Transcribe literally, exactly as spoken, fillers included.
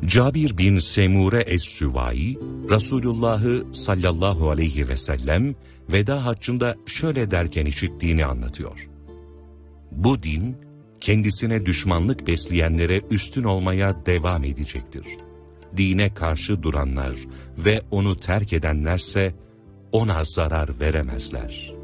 Cabir bin Semure Es-Süvai, Resulullah'ı sallallahu aleyhi ve sellem veda haccında şöyle derken işittiğini anlatıyor. Bu din, kendisine düşmanlık besleyenlere üstün olmaya devam edecektir. Dine karşı duranlar ve onu terk edenlerse ona zarar veremezler.